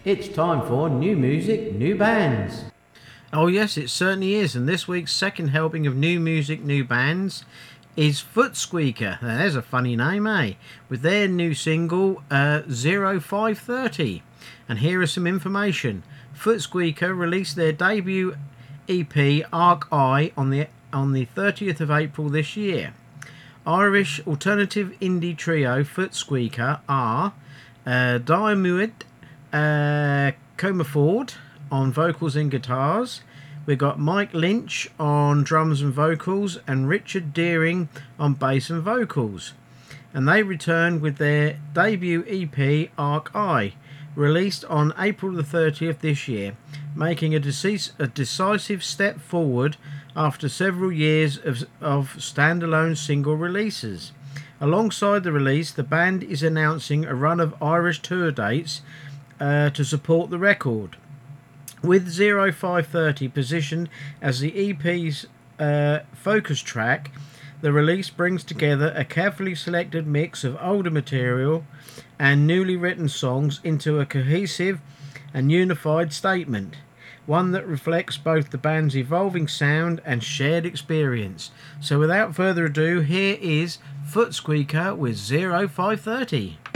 It's time for new music, new bands. Oh yes, it certainly is, and this week's second helping of new music, new bands is Footsqueaker. Now, there's a funny name, eh? With their new single, 0530. And here is some information. Footsqueaker released their debut EP, Arc Eye, on the 30th of April this year. Irish alternative indie trio Footsqueaker are Diarmuid Comerford on vocals and guitars. We've got Mike Lynch on drums and vocals and Richard Deering on bass and vocals. And they returned with their debut EP Arc Eye, released on April the 30th this year, making a decisive step forward after several years of standalone single releases. Alongside the release, the band is announcing a run of Irish tour dates to support the record, with 0530 positioned as the EP's focus track. The release brings together a carefully selected mix of older material and newly written songs into a cohesive and unified statement, one that reflects both the band's evolving sound and shared experience. So without further ado, here is Footsqueaker with 0530.